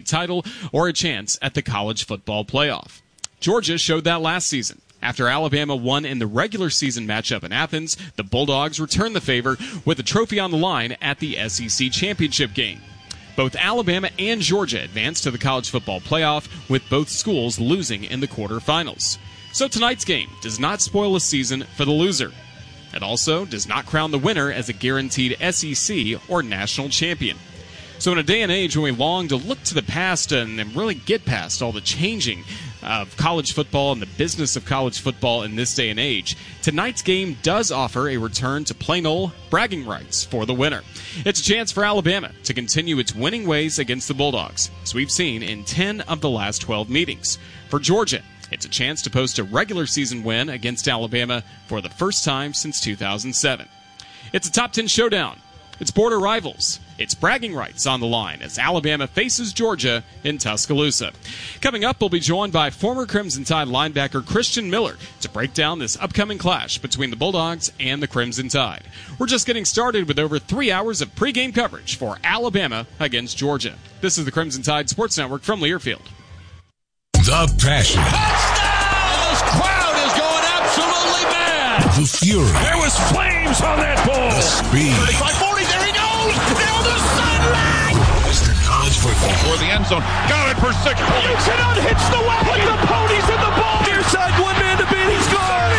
title or a chance at the college football playoff. Georgia showed that last season. After Alabama won in the regular season matchup in Athens, the Bulldogs returned the favor with a trophy on the line at the SEC championship game. Both Alabama and Georgia advanced to the college football playoff, with both schools losing in the quarterfinals. So tonight's game does not spoil a season for the loser. It also does not crown the winner as a guaranteed SEC or national champion. So in a day and age when we long to look to the past and really get past all the changing of college football and the business of college football in this day and age, tonight's game does offer a return to plain old bragging rights for the winner. It's a chance for Alabama to continue its winning ways against the Bulldogs, as we've seen in 10 of the last 12 meetings. For Georgia, it's a chance to post a regular season win against Alabama for the first time since 2007. It's a top 10 showdown. It's border rivals. It's bragging rights on the line as Alabama faces Georgia in Tuscaloosa. Coming up, we'll be joined by former Crimson Tide linebacker Christian Miller to break down this upcoming clash between the Bulldogs and the Crimson Tide. We're just getting started with over 3 hours of pregame coverage for Alabama against Georgia. This is the Crimson Tide Sports Network from Learfield. The passion. Touchdown! This crowd is going absolutely mad. The fury. There was flames on that ball. The speed. 35-40, there he goes! Down the sideline! Mr. College Football. For the end zone. Got it for 6 points. You cannot hitch the wagon. Put the ponies in the ball. Near side, one man to beat. He's gone.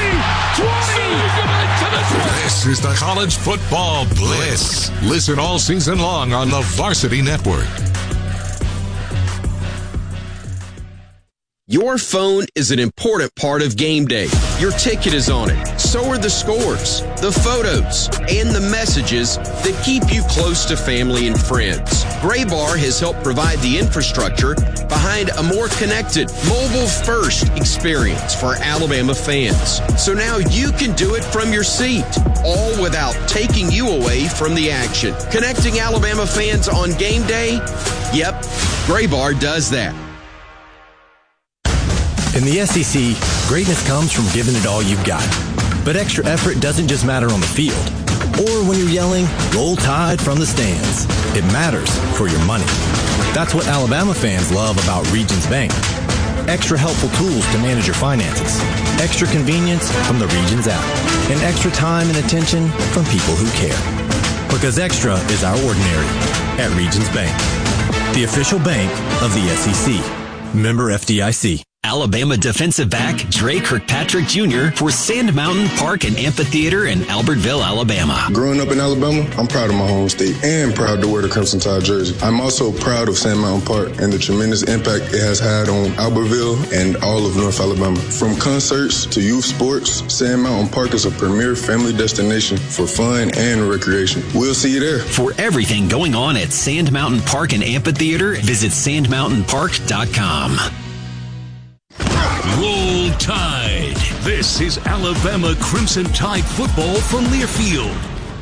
20. This is the College Football Bliss. Listen all season long on the Varsity Network. Your phone is an important part of game day. Your ticket is on it. So are the scores, the photos, and the messages that keep you close to family and friends. Graybar has helped provide the infrastructure behind a more connected, mobile-first experience for Alabama fans. So now you can do it from your seat, all without taking you away from the action. Connecting Alabama fans on game day? Yep, Graybar does that. In the SEC, greatness comes from giving it all you've got. But extra effort doesn't just matter on the field, or when you're yelling, "Roll Tide" from the stands. It matters for your money. That's what Alabama fans love about Regions Bank. Extra helpful tools to manage your finances, extra convenience from the Regions app, and extra time and attention from people who care. Because extra is our ordinary at Regions Bank, the official bank of the SEC. Member FDIC. Alabama defensive back Dre Kirkpatrick Jr. for Sand Mountain Park and Amphitheater in Albertville, Alabama. Growing up in Alabama, I'm proud of my home state and proud to wear the Crimson Tide jersey. I'm also proud of Sand Mountain Park and the tremendous impact it has had on Albertville and all of North Alabama. From concerts to youth sports, Sand Mountain Park is a premier family destination for fun and recreation. We'll see you there. For everything going on at Sand Mountain Park and Amphitheater, visit sandmountainpark.com. Roll Tide. This is Alabama Crimson Tide football from Learfield.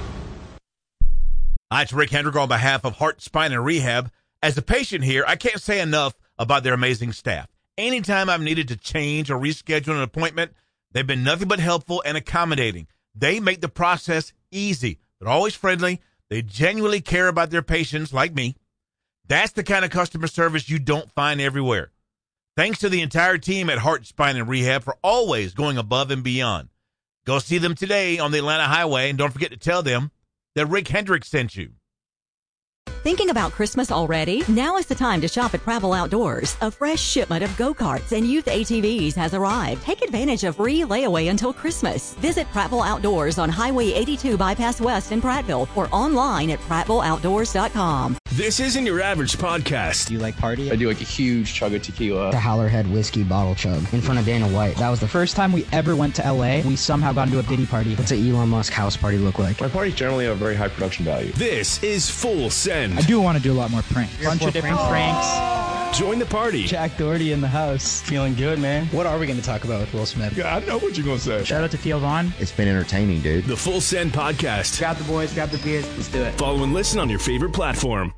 Hi, it's Rick Hendrick on behalf of Heart, Spine, and Rehab. As a patient here, I can't say enough about their amazing staff. Anytime I've needed to change or reschedule an appointment, they've been nothing but helpful and accommodating. They make the process easy. They're always friendly. They genuinely care about their patients like me. That's the kind of customer service you don't find everywhere. Thanks to the entire team at Heart, Spine, and Rehab for always going above and beyond. Go see them today on the Atlanta Highway, and don't forget to tell them that Rick Hendricks sent you. Thinking about Christmas already? Now is the time to shop at Prattville Outdoors. A fresh shipment of go-karts and youth ATVs has arrived. Take advantage of free layaway until Christmas. Visit Prattville Outdoors on Highway 82 Bypass West in Prattville or online at prattvilleoutdoors.com. This isn't your average podcast. Do you like party? I do like a huge chug of tequila. The Howlerhead whiskey bottle chug in front of Dana White. That was the first time we ever went to LA. We somehow got into a Diddy party. What's an Elon Musk house party look like? My parties generally have very high production value. This is Full Send. I do want to do a lot more pranks. Bunch of different pranks. Join the party. Jack Doherty in the house. Feeling good, man. What are we going to talk about with Will Smith? Yeah, I know what you're going to say. Shout out to Theo Vaughn. It's been entertaining, dude. The Full Send Podcast. Grab the boys, grab the beers. Let's do it. Follow and listen on your favorite platform.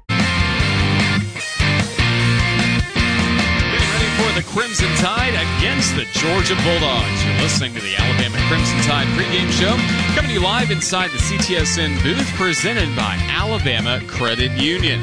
For the Crimson Tide against the Georgia Bulldogs. You're listening to the Alabama Crimson Tide pregame show, coming to you live inside the CTSN booth, presented by Alabama Credit Union.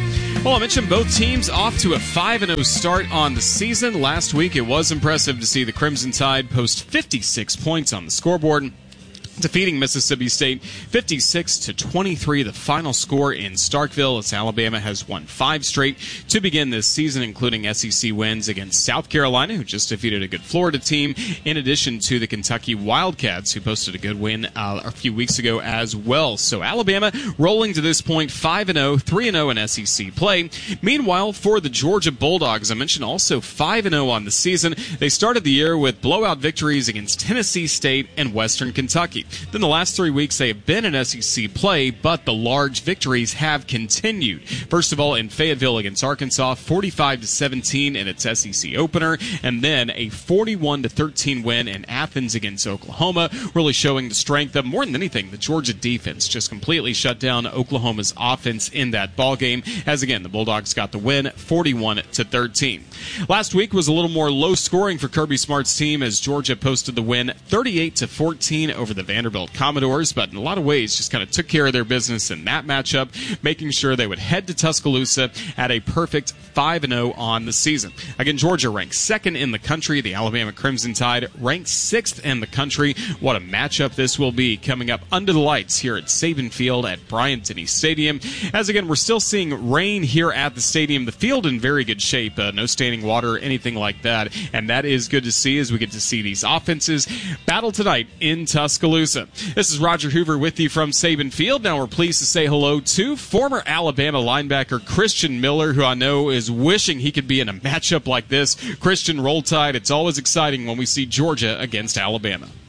Well, I mentioned both teams off to a 5-0 start on the season. Last week, it was impressive to see the Crimson Tide post 56 points on the scoreboard, defeating Mississippi State 56-23, the final score in Starkville, as Alabama has won 5 straight to begin this season, including SEC wins against South Carolina, who just defeated a good Florida team, in addition to the Kentucky Wildcats, who posted a good win a few weeks ago as well. So Alabama rolling to this point 5-0, 3-0 in SEC play. Meanwhile, for the Georgia Bulldogs, I mentioned also 5-0 on the season. They started the year with blowout victories against Tennessee State and Western Kentucky. Then the last 3 weeks they have been in SEC play, but the large victories have continued. First of all, in Fayetteville against Arkansas, 45-17 in its SEC opener, and then a 41-13 win in Athens against Oklahoma, really showing the strength of, more than anything, the Georgia defense. Just completely shut down Oklahoma's offense in that ballgame, as again, the Bulldogs got the win, 41-13. Last week was a little more low scoring for Kirby Smart's team, as Georgia posted the win 38-14 over the Vanderbilt Commodores, but in a lot of ways just kind of took care of their business in that matchup, making sure they would head to Tuscaloosa at a perfect 5-0 on the season. Again, Georgia ranked 2nd in the country. The Alabama Crimson Tide ranked 6th in the country. What a matchup this will be coming up under the lights here at Saban Field at Bryant-Denny Stadium. As again, we're still seeing rain here at the stadium. The field in very good shape. No standing water or anything like that, and that is good to see as we get to see these offenses battle tonight in Tuscaloosa. This is Roger Hoover with you from Saban Field. Now we're pleased to say hello to former Alabama linebacker Christian Miller, who I know is wishing he could be in a matchup like this. Christian, roll tide. It's always exciting when we see Georgia against Alabama.